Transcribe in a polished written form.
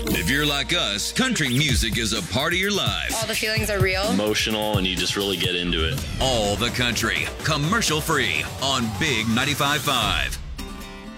If you're like us, country music is a part of your life. All the feelings are real. Emotional, and you just really get into it. All the country, commercial free on Big 95.5.